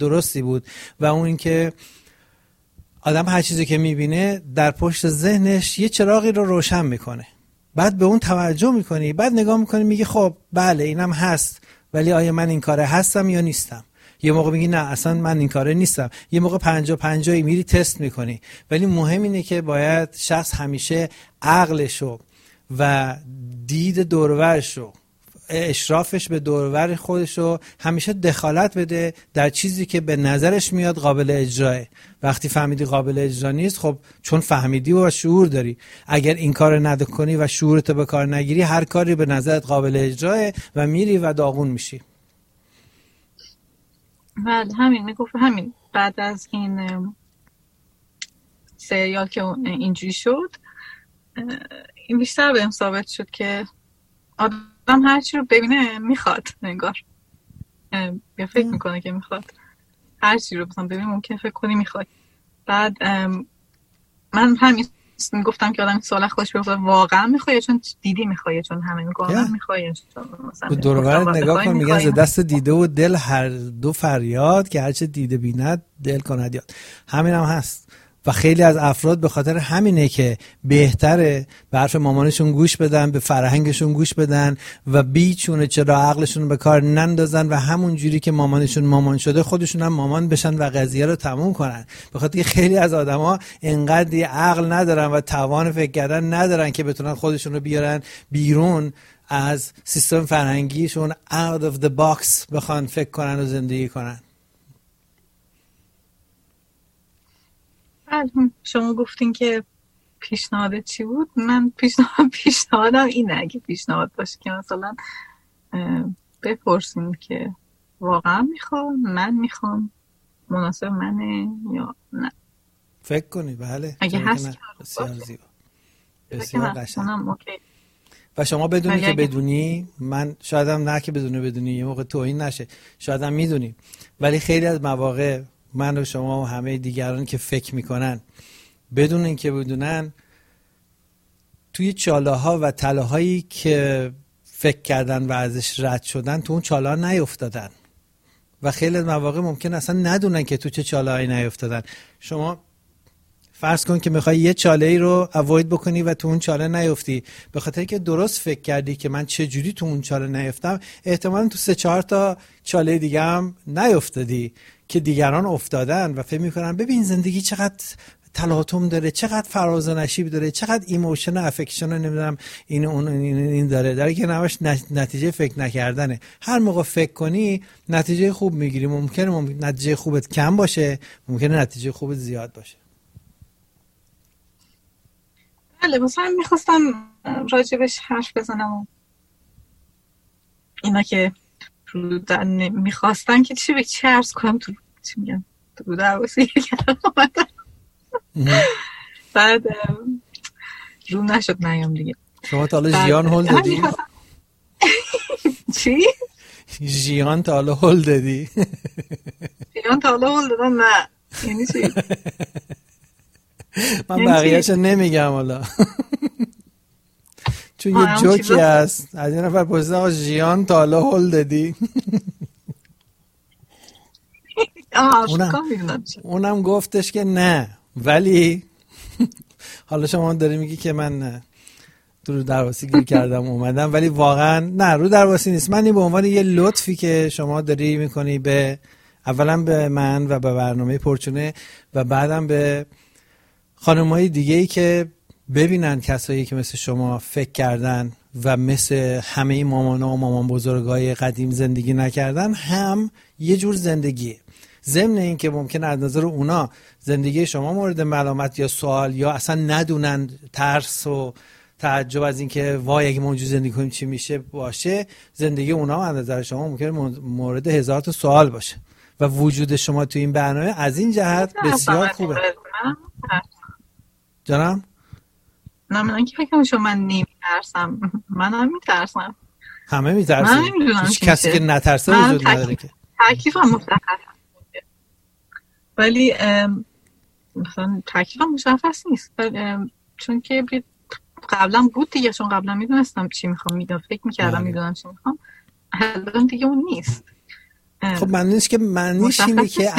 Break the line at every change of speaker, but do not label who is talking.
درستی بود و اون اینکه آدم هر چیزی که میبینه در پشت ذهنش یه چراغی رو روشن میکنه، بعد به اون توجه میکنی، بعد نگاه میکنی میگی خب بله اینم هست، ولی آیا من این کاره هستم یا نیستم؟ یه موقع میگی نه اصلا من این کاره نیستم، یه موقع 50-50 میری تست میکنی. ولی مهم اینه که باید شخص همیشه عقلشو و دید دورورشو، اشرافش به دورور خودشو همیشه دخالت بده در چیزی که به نظرش میاد قابل اجراه. وقتی فهمیدی قابل اجرا نیست، خب چون فهمیدی و شعور داری، اگر این کار نکنی و شعورت به کار نگیری، هر کاری به نظرت قابل اجراه و میری و داغون میشی.
همین میگفت، همین بعد از این سریال که اینجوری شد، این بیشتر بهم ثابت شد که آدم هر چی رو ببینه میخواد، انگار یا فکر میکنه که میخواد. هر چی رو مثلا ببینه ممکنه فکر کنی میخواد. بعد من همین میگفتم که آدم سوال خودش بپرسه واقعا میخواد چون دیدی میخواد، چون همه میگن میخواد، چون مثلا
دور و برت نگاه کن، میگن ز دست دیده و دل هر دو فریاد، که هرچه دیده بیند دل کند یاد. همین هم هست و خیلی از افراد به خاطر همینه که بهتره به حرف مامانشون گوش بدن، به فرهنگشون گوش بدن و بیچونه چرا عقلشون به کار نندازن و همون جوری که مامانشون مامان شده خودشون هم مامان بشن و قضیه رو تموم کنن. به خاطر که خیلی از آدما اینقدر عقل ندارن و توان فکر کردن ندارن که بتونن خودشون رو بیارن بیرون از سیستم فرهنگیشون، out of the box بخوان فکر کنن و زندگی کنن.
شما گفتین که پیشنهاد چی بود؟ من پیشنهادم اینه، اگه پیشنهاد باشه که مثلا بپرسیم که واقعا من میخوام، مناسب منه یا نه.
فکر کنی بله
اگه هست
بسیار زیبا، بسیار قشنگ.
اوکی.
و شما بدونی که بدونی، من شایدم نه که بدونی یه موقع توهین نشه، شایدم میدونی، ولی خیلی از مواقع من و شما و همه دیگران که فکر میکنن بدون اینکه بدونن توی چاله ها و تله هایی که فکر کردن و ازش رد شدن تو اون چاله ها نیفتادن و خیلی از مواقع ممکن اصلا ندونن که تو چه چاله هایی نیفتادن. شما فرض کن که میخوای یه چاله ای رو اوید بکنی و تو اون چاله نیفتی، به خاطر که درست فکر کردی که من چه جوری تو اون چاله نیفتم، احتمالاً تو 3-4 تا چاله دیگه هم نیفتادی که دیگران افتادن و فکر میکنن ببین زندگی چقدر تلاطم داره، چقدر فراز و نشیب داره، چقدر ایموشن و افکشن نمیدونم این داره، در که نماش نتیجه فکر نکردنه. هر موقع فکر کنی نتیجه خوب میگیری. ممکنه نتیجه خوبت کم باشه، ممکنه نتیجه خوبت زیاد باشه.
بله، مثلا میخواستم راجبش حرف بزنم، اینا که میخواستن که چی عرض کنم، تو چی میگم، تو درواسی بعد روم نشد نیام دیگه.
شما تا حالا ژیان هول دادی؟
چی؟
ژیان تا حالا هول دادی؟
ژیان تا حالا هول دادم؟ نه. یعنی چی؟
من بقیه‌اشو نمیگم حالا چون یه جوکی هست از این نفر پرسیدم آقا ژیان تا حالا هول دادی؟ اونم گفتش که نه، ولی حالا شما داری میگی که من رو درواسی گیر کردم اومدم، ولی واقعا نه، رو درواسی نیست. من این به عنوان یه لطفی که شما داری میکنی به اولا به من و به برنامه پرچونه و بعدم به خانم‌های دیگه‌ای که ببینن کسایی که مثل شما فکر کردن و مثل همه مامانا و مامان بزرگای قدیم زندگی نکردن، هم یه جور زندگیه. ضمن این که ممکنه از نظر اونا زندگی شما مورد ملامت یا سوال یا اصلا ندونن، ترس و تعجب از این که وای اگه ما اونجوری زندگی کنیم چی میشه باشه، زندگی اونا از نظر شما ممکنه مورد 1000 تا سوال باشه و وجود شما تو این برنامه از این جهت بسیار خوبه. جانم؟
نه من که فکر می‌کنم من نمی‌ترسم، منم می‌ترسم.
همه می‌ترسن. هیچ کسی که نترسه وجود نداره که.
تکلیفم مشخصه. ولی مثلا تکلیفم مشخص نیست. چون که قبلا بود دیگه، چون قبلا میدونستم چی میخوام، فکر میکردم میدونم چی میخوام. الان دیگه اون نیست.
خب معنیش اینه که